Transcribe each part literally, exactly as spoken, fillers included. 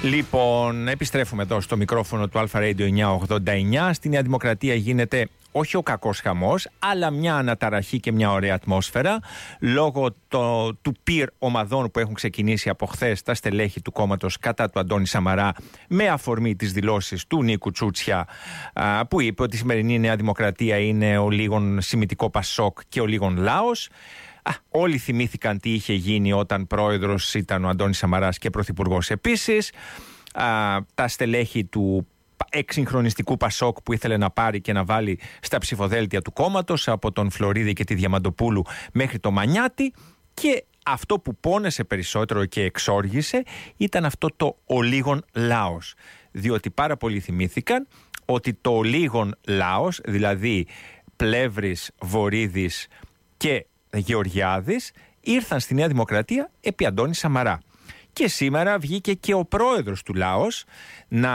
Λοιπόν, επιστρέφουμε εδώ στο μικρόφωνο του Αλφα Radio εννιακόσια ογδόντα εννιά. Στη Νέα Δημοκρατία γίνεται όχι ο κακός χαμός, αλλά μια αναταραχή και μια ωραία ατμόσφαιρα λόγω το, του πυρ ομαδών που έχουν ξεκινήσει από χθες τα στελέχη του κόμματος κατά του Αντώνη Σαμαρά, με αφορμή τις δηλώσεις του Νίκου Τσούτσια, α, που είπε ότι η σημερινή Νέα Δημοκρατία είναι ο λίγον σημιτικό Πασόκ και ο λίγον Λάος. Α, όλοι θυμήθηκαν τι είχε γίνει όταν πρόεδρος ήταν ο Αντώνης Σαμαράς και πρωθυπουργός επίσης. Α, τα στελέχη του εξυγχρονιστικού Πασόκ που ήθελε να πάρει και να βάλει στα ψηφοδέλτια του κόμματος, από τον Φλωρίδη και τη Διαμαντοπούλου μέχρι το Μανιάτη, και αυτό που πόνεσε περισσότερο και εξόργησε ήταν αυτό το ο λίγον Λάος, διότι πάρα πολλοί θυμήθηκαν ότι το ο λίγον Λάος, δηλαδή Πλεύρης, Βορίδης και Γεωργιάδης, ήρθαν στη Νέα Δημοκρατία επί Αντώνη Σαμαρά. Και σήμερα βγήκε και ο πρόεδρος του Λάος να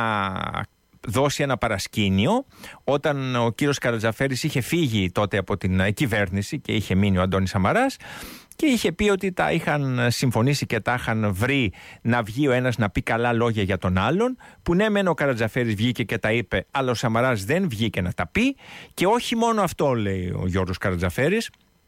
δώσει ένα παρασκήνιο, όταν ο κύριος Καρατζαφέρης είχε φύγει τότε από την κυβέρνηση και είχε μείνει ο Αντώνης Σαμαράς, και είχε πει ότι τα είχαν συμφωνήσει και τα είχαν βρει να βγει ο ένας να πει καλά λόγια για τον άλλον, που ναι μεν ο Καρατζαφέρης βγήκε και τα είπε, αλλά ο Σαμαράς δεν βγήκε να τα πει. Και όχι μόνο αυτό, λέει ο Γιώργος Καρατζαφέρης,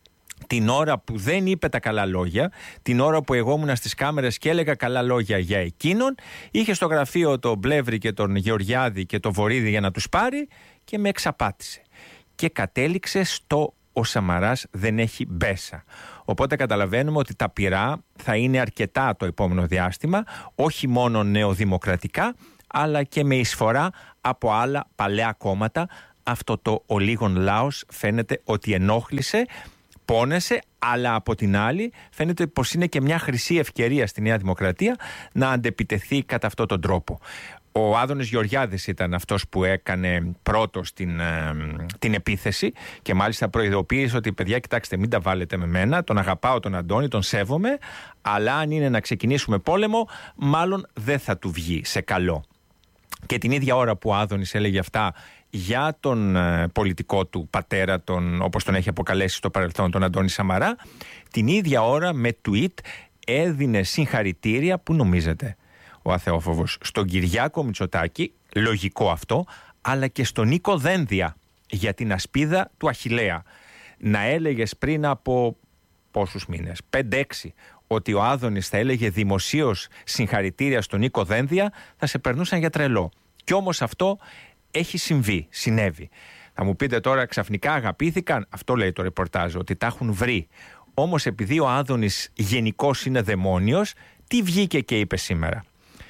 την ώρα που δεν είπε τα καλά λόγια, την ώρα που εγώ ήμουνα στις κάμερες και έλεγα καλά λόγια για εκείνον, είχε στο γραφείο τον Πλεύρη και τον Γεωργιάδη και τον Βορίδη για να τους πάρει και με εξαπάτησε. Και κατέληξε στο ο Σαμαράς δεν έχει μπέσα. Οπότε καταλαβαίνουμε ότι τα πυρά θα είναι αρκετά το επόμενο διάστημα, όχι μόνο νεοδημοκρατικά, αλλά και με εισφορά από άλλα παλαιά κόμματα. Αυτό το ο λίγον Λάος φαίνεται ότι ενόχλησε, πόνεσε, αλλά από την άλλη φαίνεται πως είναι και μια χρυσή ευκαιρία στη Νέα Δημοκρατία να αντεπιτεθεί κατά αυτόν τον τρόπο. Ο Άδωνης Γεωργιάδης ήταν αυτός που έκανε πρώτος την, ε, την επίθεση, και μάλιστα προειδοποίησε ότι παιδιά, κοιτάξτε, μην τα βάλετε με μένα, τον αγαπάω τον Αντώνη, τον σέβομαι, αλλά αν είναι να ξεκινήσουμε πόλεμο μάλλον δεν θα του βγει σε καλό. Και την ίδια ώρα που ο Άδωνης έλεγε αυτά για τον ε, πολιτικό του πατέρα, τον, όπως τον έχει αποκαλέσει στο παρελθόν, τον Αντώνη Σαμαρά, την ίδια ώρα με tweet έδινε συγχαρητήρια, που νομίζετε, ο αθεόφοβος, στον Κυριάκο Μητσοτάκη, λογικό αυτό, αλλά και στον Νίκο Δένδια για την ασπίδα του Αχιλλέα. Να έλεγες πριν από πόσους μήνες, πέντε έξι, ότι ο Άδωνης θα έλεγε δημοσίως συγχαρητήρια στον Νίκο Δένδια, θα σε περνούσαν για τρελό. Κι όμως αυτό έχει συμβεί, συνέβη. Θα μου πείτε τώρα, ξαφνικά αγαπήθηκαν, αυτό λέει το ρεπορτάζ, ότι τα έχουν βρει. Όμως επειδή ο Άδωνης γενικώς είναι δαιμόνιος, τι βγήκε και είπε σήμερα?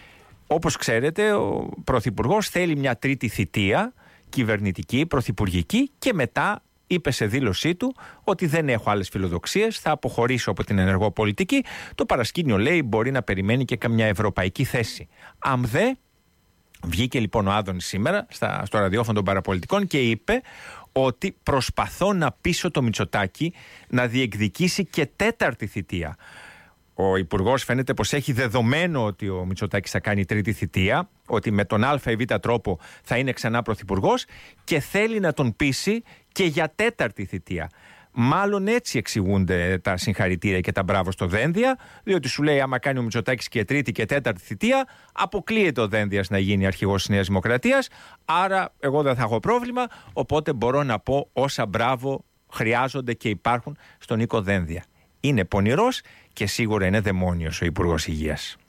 Όπως ξέρετε, ο Πρωθυπουργός θέλει μια τρίτη θητεία κυβερνητική, πρωθυπουργική, και μετά είπε σε δήλωσή του ότι δεν έχω άλλες φιλοδοξίες, θα αποχωρήσω από την ενεργό πολιτική. Το παρασκήνιο, λέει, μπορεί να περιμένει και καμιά ευρωπαϊκή θέση. Αν δε, βγήκε λοιπόν ο Άδωνης σήμερα στα, στο ραδιόφωνο των παραπολιτικών και είπε ότι προσπαθώ να πείσω το Μητσοτάκη να διεκδικήσει και τέταρτη θητεία. Ο Υπουργός φαίνεται πως έχει δεδομένο ότι ο Μητσοτάκης θα κάνει τρίτη θητεία, ότι με τον Α ή Β τρόπο θα είναι ξανά πρωθυπουργός, και θέλει να τον πείσει και για τέταρτη θητεία. Μάλλον έτσι εξηγούνται τα συγχαρητήρια και τα μπράβο στο Δένδια, διότι σου λέει άμα κάνει ο Μητσοτάκης και τρίτη και τέταρτη θητεία, αποκλείεται ο Δένδιας να γίνει αρχηγός της Νέας Δημοκρατίας, άρα εγώ δεν θα έχω πρόβλημα, οπότε μπορώ να πω όσα μπράβο χρειάζονται και υπάρχουν στον Νίκο Δένδια. Είναι πονηρός και σίγουρα είναι δαιμόνιος ο Υπουργός Υγείας.